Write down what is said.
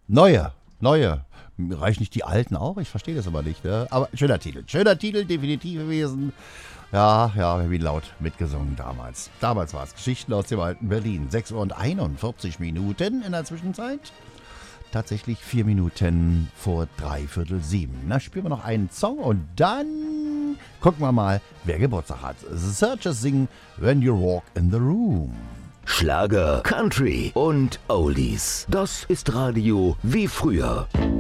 Neue. Reichen nicht die alten auch? Ich verstehe das aber nicht. Ne? Aber schöner Titel, definitiv gewesen. Ja, wir haben ihn laut mitgesungen damals. Damals war es Geschichten aus dem alten Berlin. 6 Uhr und 41 Minuten in der Zwischenzeit. Tatsächlich 4 Minuten vor 6:45. Na, spielen wir noch einen Song und dann gucken wir mal, wer Geburtstag hat. The Searchers singen When You Walk in the Room. Schlager, Country und Oldies. Das ist Radio wie früher.